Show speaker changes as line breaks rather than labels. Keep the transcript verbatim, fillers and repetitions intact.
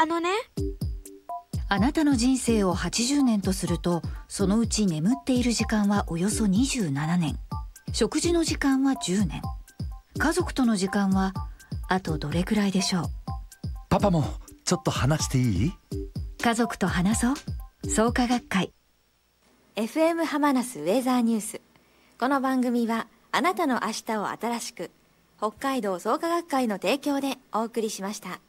あのね、
あなたの人生をはちじゅうねんとすると、そのうち眠っている時間はおよそにじゅうななねん、食事の時間はじゅうねん、家族との時間はあとどれくらいでしょう。
パパもちょっと話していい？
家族と話そう創価学会。
エフエム ハマナスウェザーニュース。この番組はあなたの明日を新しく、北海道創価学会の提供でお送りしました。